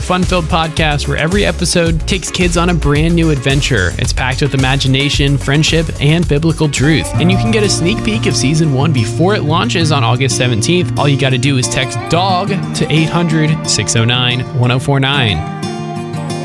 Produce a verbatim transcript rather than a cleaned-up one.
fun-filled podcast where every episode takes kids on a brand new adventure. It's packed with imagination, friendship, and biblical truth. And you can get a sneak peek of season one before it launches on August seventeenth. All you got to do is text DOG to eight hundred, six oh nine, one oh four nine.